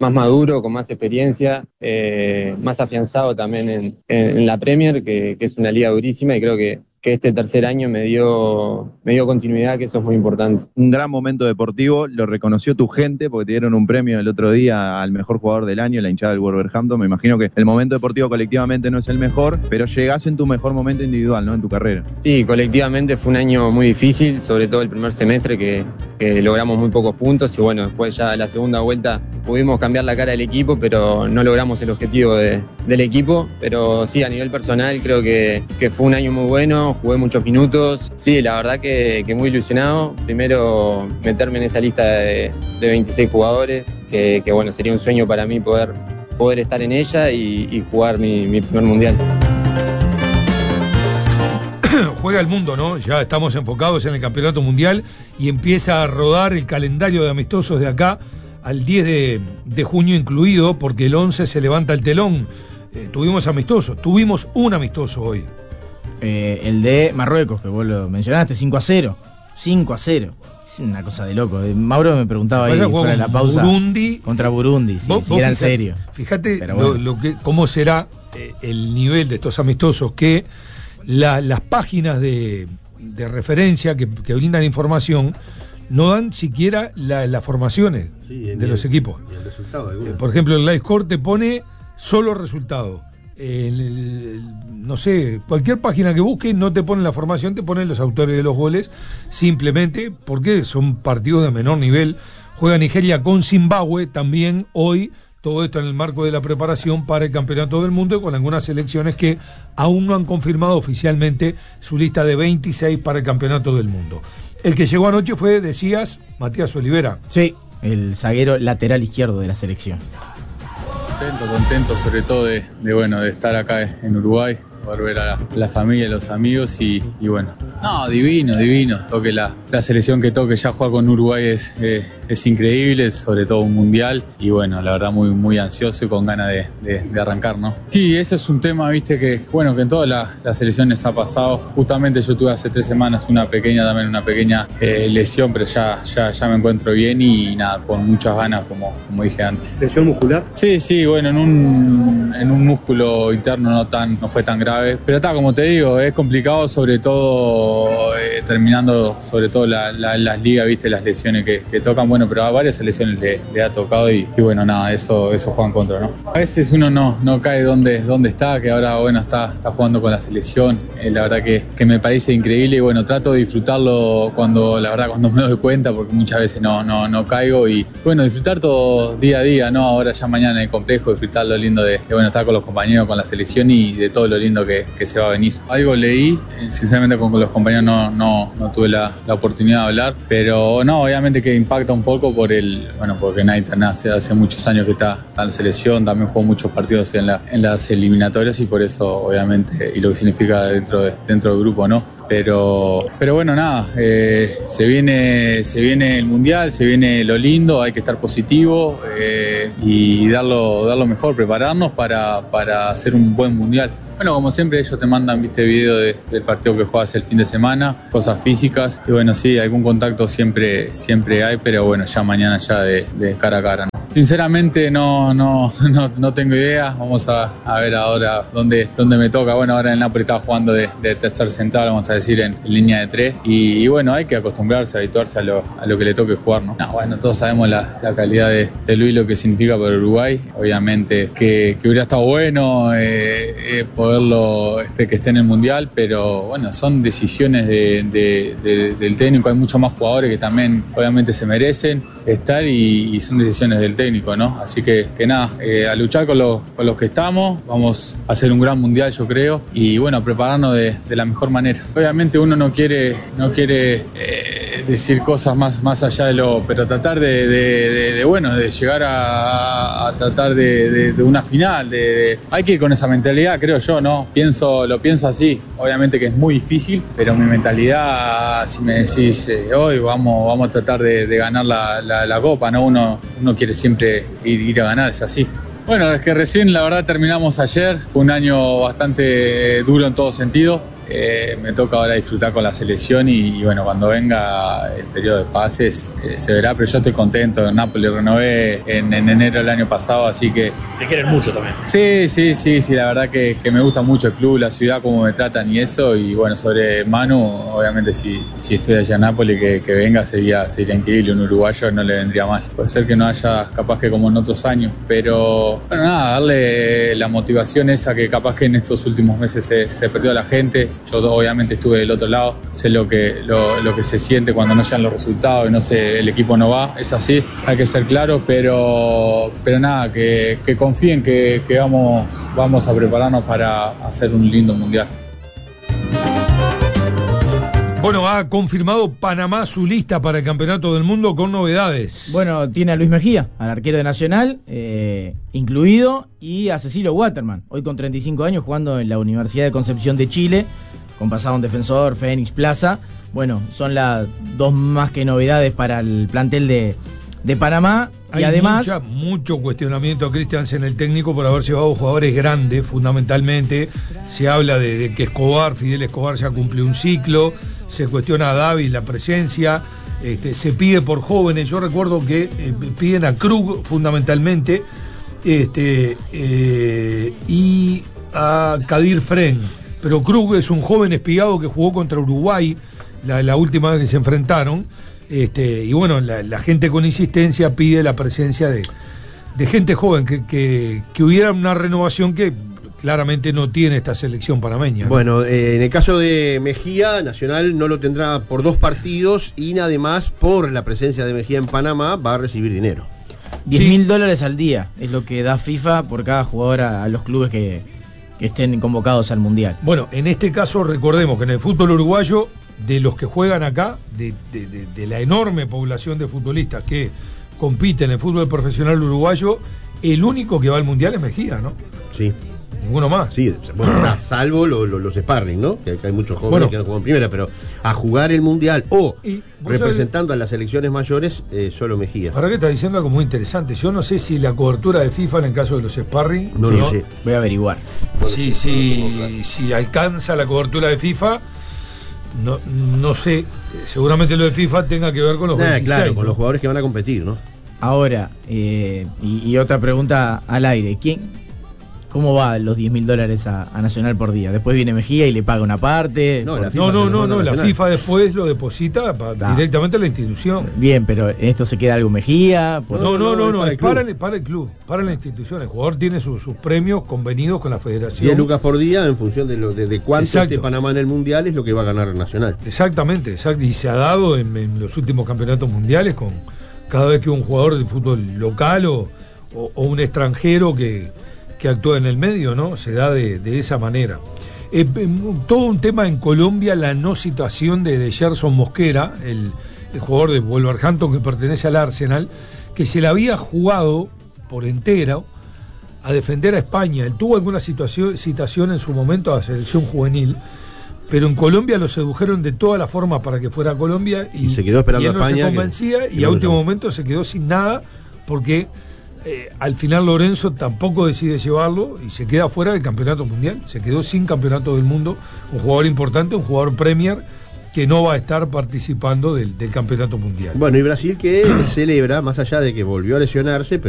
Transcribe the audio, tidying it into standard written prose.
más maduro, con más experiencia, más afianzado también en la Premier, que es una liga durísima, y creo que este tercer año me dio continuidad, que eso es muy importante. Un gran momento deportivo, lo reconoció tu gente porque te dieron un premio el otro día al mejor jugador del año, la hinchada del Wolverhampton. Me imagino que el momento deportivo colectivamente no es el mejor, pero llegás en tu mejor momento individual, ¿no? En tu carrera. Sí, colectivamente fue un año muy difícil, sobre todo el primer semestre que logramos muy pocos puntos, y bueno, después ya la segunda vuelta pudimos cambiar la cara del equipo, pero no logramos el objetivo del equipo. Pero sí, a nivel personal creo que fue un año muy bueno, jugué muchos minutos. Sí, la verdad que muy ilusionado. Primero meterme en esa lista de 26 jugadores, que bueno, sería un sueño para mí poder estar en ella y jugar mi primer mundial. Juega el mundo, ¿no? Ya estamos enfocados en el campeonato mundial y empieza a rodar el calendario de amistosos de acá al 10 de junio incluido, porque el 11 se levanta el telón. Tuvimos un amistoso hoy. El de Marruecos, que vos lo mencionaste, 5-0. 5-0. Es una cosa de loco. Mauro me preguntaba ahí fuera de la pausa. Burundi. Contra Burundi, si era en serio. Fíjate bueno. Cómo será el nivel de estos amistosos, que las páginas de referencia que brindan información no dan siquiera las formaciones de los equipos. Y el resultado, por ejemplo, el LiveScore te pone solo resultado. No sé, cualquier página que busques no te pone la formación, te ponen los autores de los goles, simplemente porque son partidos de menor nivel. Juega Nigeria con Zimbabue también hoy. Todo esto en el marco de la preparación para el Campeonato del Mundo, con algunas selecciones que aún no han confirmado oficialmente su lista de 26 para el Campeonato del Mundo. El que llegó anoche fue, decías, Matías Olivera. Sí, el zaguero lateral izquierdo de la selección. Contento sobre todo de estar acá en Uruguay, poder ver a la familia, a los amigos y bueno. No, divino. Toque la selección que toque ya juega con Uruguay es increíble, sobre todo un mundial, y bueno, la verdad muy ansioso y con ganas de arrancar, ¿no? Sí, ese es un tema, viste, que en todas las selecciones ha pasado. Justamente yo tuve hace 3 semanas una pequeña lesión, pero ya me encuentro bien y nada, con muchas ganas, como dije antes. ¿Lesión muscular? Sí, bueno, en un músculo interno no fue tan grave, pero está, como te digo, es complicado, sobre todo terminando sobre todo las ligas, viste, las lesiones que tocan, bueno, pero a varias selecciones le ha tocado y bueno, nada, eso juega en contra, ¿no? A veces uno no cae donde está, que ahora, bueno, está jugando con la selección, la verdad que me parece increíble y bueno, trato de disfrutarlo cuando me doy cuenta, porque muchas veces no caigo y bueno, disfrutar todo día a día, ¿no? Ahora ya mañana en el complejo, disfrutar lo lindo de estar con los compañeros, con la selección y de todo lo lindo que se va a venir. Algo leí, sinceramente con los compañeros no tuve la oportunidad de hablar, pero no, obviamente que impacta un poco porque Nathan hace muchos años que está en la selección, también jugó muchos partidos en las eliminatorias y por eso obviamente, y lo que significa dentro del grupo, ¿no? Pero bueno, nada, se viene el mundial, se viene lo lindo, hay que estar positivo y dar lo mejor, prepararnos para hacer un buen mundial. Bueno, como siempre ellos te mandan, viste, video del partido que juegas el fin de semana, cosas físicas, y bueno, sí, algún contacto siempre hay, pero bueno, ya mañana ya de cara a cara, ¿no? Sinceramente no tengo idea, vamos a ver ahora dónde me toca. Bueno, ahora el Napoli está jugando de tercer central, vamos a decir, en línea de 3, y bueno, hay que acostumbrarse, habituarse a lo que le toque jugar, ¿no? Bueno, todos sabemos la calidad de Luis, lo que significa para Uruguay, obviamente que hubiera estado bueno poderlo que esté en el Mundial, pero bueno, son decisiones del técnico, hay muchos más jugadores que también obviamente se merecen estar y son decisiones del técnico, ¿no? Así que nada, a luchar con los que estamos, vamos a hacer un gran Mundial, yo creo, y bueno, a prepararnos de la mejor manera. Obviamente uno no quiere decir cosas más allá pero tratar de llegar a tratar de una final, hay que ir con esa mentalidad, creo yo, ¿no? Lo pienso así, obviamente que es muy difícil, pero mi mentalidad, si me decís hoy vamos a tratar de ganar la Copa, ¿no? Uno quiere siempre ir a ganar, es así. Bueno, es que recién la verdad terminamos ayer, fue un año bastante duro en todo sentido, me toca ahora disfrutar con la selección y bueno, cuando venga el periodo de pases se verá, pero yo estoy contento. En Napoli renové en enero del año pasado, así que... Te quieren mucho también. Sí, la verdad que me gusta mucho el club, la ciudad, cómo me tratan y eso, y bueno, sobre Manu, obviamente si estoy allá en Napoli, que venga sería increíble, un uruguayo no le vendría mal. Puede ser que no haya, capaz que como en otros años, pero bueno, nada, darle la motivación esa que capaz que en estos últimos meses se perdió a la gente. Yo obviamente estuve del otro lado, sé lo que se siente cuando no llegan los resultados y no sé, el equipo no va, es así, hay que ser claro, pero nada, que confíen que vamos a prepararnos para hacer un lindo mundial. Bueno, ha confirmado Panamá su lista para el Campeonato del Mundo con novedades. Bueno, tiene a Luis Mejía, al arquero de Nacional, incluido, y a Cecilio Waterman, hoy con 35 años, jugando en la Universidad de Concepción de Chile, con pasado en Defensor, Fénix Plaza. Bueno, son las dos más que novedades para el plantel de Panamá. Hay y además mucho cuestionamiento a Christiansen, el técnico, por haber llevado jugadores grandes, fundamentalmente. Se habla de que Fidel Escobar ya cumplió un ciclo, se cuestiona a Davis la presencia, se pide por jóvenes. Yo recuerdo que piden a Krug fundamentalmente, y a Kadir Fren, pero Krug es un joven espigado que jugó contra Uruguay la última vez que se enfrentaron. Y bueno, la gente con insistencia pide la presencia de gente joven, que hubiera una renovación que claramente no tiene esta selección panameña, ¿no? Bueno, en el caso de Mejía, Nacional no lo tendrá por 2 partidos y además por la presencia de Mejía en Panamá va a recibir dinero. $10.000 al día es lo que da FIFA por cada jugador a los clubes que estén convocados al Mundial. Bueno, en este caso recordemos que en el fútbol uruguayo, de los que juegan acá, de la enorme población de futbolistas que compiten en el fútbol profesional uruguayo, el único que va al Mundial es Mejía, ¿no? Sí. Ninguno más. Sí, bueno, salvo los sparring, ¿no? Que hay muchos jóvenes que no juegan primera, pero a jugar el Mundial o representando a las selecciones mayores, solo Mejía. ¿Para qué estás diciendo algo muy interesante? Yo no sé si la cobertura de FIFA en el caso de los sparring... No lo sé. Voy a averiguar. Si alcanza la cobertura de FIFA... No sé, seguramente lo de FIFA tenga que ver con los 26, claro, con los jugadores que van a competir, ¿no? Ahora, y otra pregunta al aire, ¿cómo va los $10.000 a Nacional por día? Después viene Mejía y le paga una parte. No, la FIFA después lo deposita directamente a la institución. Bien, pero en esto se queda algo Mejía. No, es para el club, para la institución. El jugador tiene sus premios convenidos con la federación. 10 lucas por día en función de cuánto esté Panamá en el Mundial es lo que va a ganar Nacional. Exactamente, y se ha dado en los últimos campeonatos mundiales con cada vez que un jugador de fútbol local o un extranjero que actúa en el medio, ¿no? Se da de esa manera. Todo un tema en Colombia, la no situación de Gerson Mosquera, el jugador de Wolverhampton que pertenece al Arsenal, que se le había jugado por entero a defender a España. Él tuvo alguna citación en su momento a la selección juvenil, pero en Colombia lo sedujeron de todas las formas para que fuera a Colombia y se quedó esperando y él no a España, se convencía y a último momento se quedó sin nada porque al final Lorenzo tampoco decide llevarlo y se queda fuera del campeonato mundial, se quedó sin campeonato del mundo, un jugador importante, un jugador Premier que no va a estar participando del campeonato mundial. Bueno, y Brasil que celebra, más allá de que volvió a lesionarse,